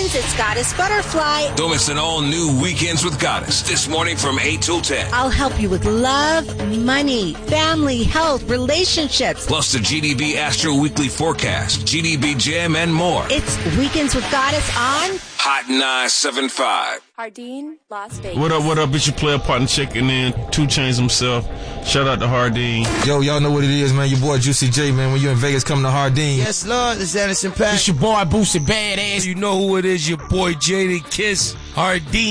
Weekends, it's Goddess Butterfly. Don't miss an all-new Weekends with Goddess this morning from 8 till 10. I'll help you with love, money, family, health, relationships. Plus the GDB Astro Weekly Forecast, GDB Jam, and more. It's Weekends with Goddess on Hot 975. Hardin, Las Vegas. What up? It's your player partner checking in. 2 Chainz himself. Shout out to Hardin. Yo, y'all know what it is, man. Your boy Juicy J, man. When you in Vegas, come to Hardin. Yes, Lord. This is Anderson .Paak. It's your boy Boosie Badass. You know who it is. Your boy Jada Kiss. Hardin.